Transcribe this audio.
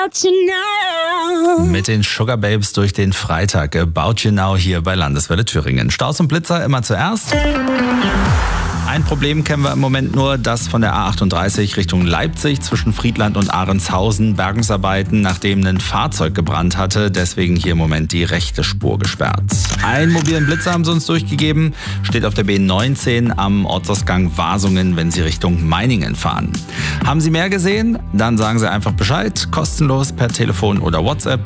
You Now. Mit den Sugar Babes durch den Freitag. About You Now hier bei Landeswelle Thüringen. Staus und Blitzer immer zuerst. Ein Problem kennen wir im Moment nur, das von der A38 Richtung Leipzig zwischen Friedland und Ahrenshausen. Bergungsarbeiten, nachdem ein Fahrzeug gebrannt hatte. Deswegen hier im Moment die rechte Spur gesperrt. Einen mobilen Blitzer haben sie uns durchgegeben. Steht auf der B19 am Ortsausgang Wasungen, wenn Sie Richtung Meiningen fahren. Haben Sie mehr gesehen? Dann sagen Sie einfach Bescheid. Kostenlos per Telefon oder WhatsApp.